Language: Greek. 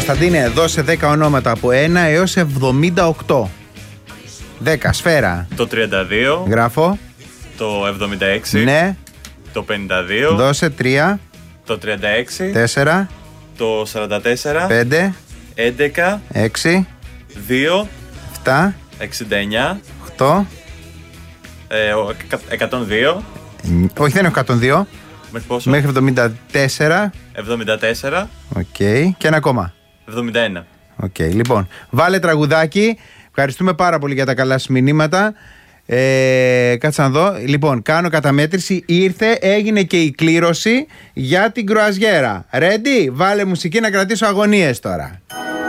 Κωνσταντίνε, δώσε 10 ονόματα από 1 έως 78. 10, σφαίρα. Το 32. Γράφω. Το 76. Ναι. Το 52. Δώσε 3. Το 36. 4. Το 44. 5. 11. 6. 2. 7. 69. 8. 102. Όχι, δεν έχω 102. Μέχρι πόσο? Μέχρι 74. 74. Οκ. Και ένα ακόμα. 71. Οκ. Λοιπόν, βάλε τραγουδάκι. Ευχαριστούμε πάρα πολύ για τα καλά σου μηνύματα. Κάτσε να δω. Λοιπόν, κάνω καταμέτρηση. Ήρθε, έγινε και η κλήρωση για την κρουαζιέρα. Ready? Βάλε μουσική να κρατήσω αγωνίες τώρα.